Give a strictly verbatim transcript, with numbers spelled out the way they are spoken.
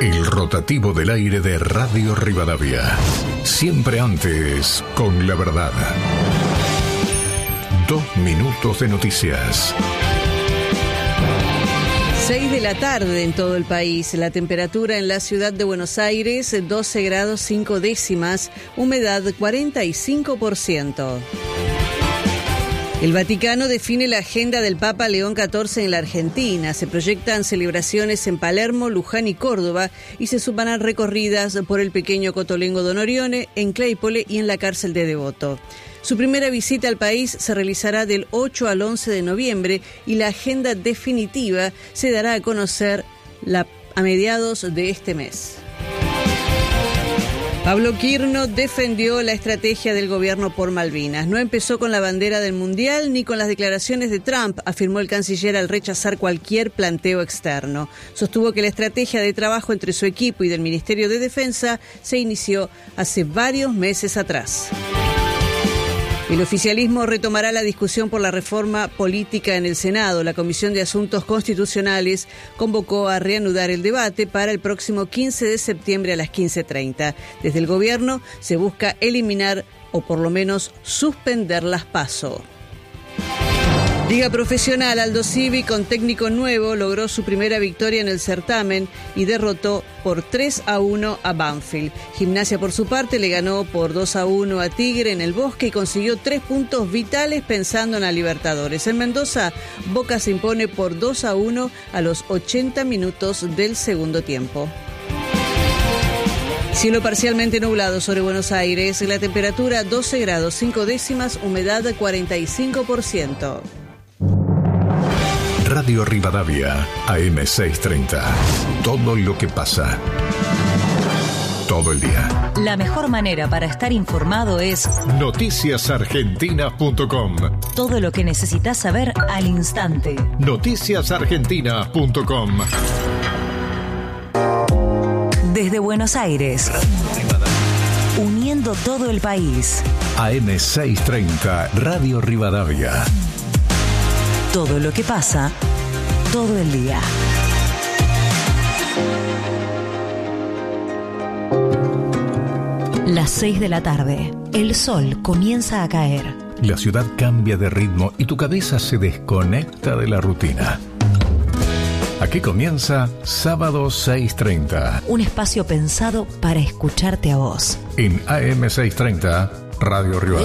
El rotativo del aire de Radio Rivadavia. Siempre antes, con la verdad. Dos minutos de noticias. seis de la tarde en todo el país. La temperatura en la ciudad de Buenos Aires, doce grados cinco décimas. Humedad cuarenta y cinco por ciento. El Vaticano define la agenda del Papa León catorce en la Argentina. Se proyectan celebraciones en Palermo, Luján y Córdoba y se sumarán recorridas por el pequeño Cotolengo Don Orione, en Claypole y en la cárcel de Devoto. Su primera visita al país se realizará del ocho al once de noviembre y la agenda definitiva se dará a conocer la, a mediados de este mes. Pablo Quirno defendió la estrategia del gobierno por Malvinas. No empezó con la bandera del Mundial ni con las declaraciones de Trump, afirmó el canciller al rechazar cualquier planteo externo. Sostuvo que la estrategia de trabajo entre su equipo y del Ministerio de Defensa se inició hace varios meses atrás. El oficialismo retomará la discusión por la reforma política en el Senado. La Comisión de Asuntos Constitucionales convocó a reanudar el debate para el próximo quince de septiembre a las quince treinta. Desde el gobierno se busca eliminar o por lo menos suspender las PASO. Liga Profesional, Aldo Civi, con técnico nuevo, logró su primera victoria en el certamen y derrotó por tres a uno a Banfield. Gimnasia, por su parte, le ganó por dos a uno a Tigre en el Bosque y consiguió tres puntos vitales pensando en la Libertadores. En Mendoza, Boca se impone por dos a uno a los ochenta minutos del segundo tiempo. Cielo parcialmente nublado sobre Buenos Aires, la temperatura doce grados cinco décimas, humedad cuarenta y cinco por ciento. Radio Rivadavia, A M seiscientos treinta. Todo lo que pasa. Todo el día. La mejor manera para estar informado es noticias argentinas punto com. Todo lo que necesitas saber al instante. noticias argentinas punto com. Desde Buenos Aires. Uniendo todo el país. A M seiscientos treinta, Radio Rivadavia. Todo lo que pasa, todo el día. Las seis de la tarde. El sol comienza a caer. La ciudad cambia de ritmo y tu cabeza se desconecta de la rutina. Aquí comienza Sábado seiscientos treinta. Un espacio pensado para escucharte a vos. En A M seiscientos treinta, Radio Rivadavia.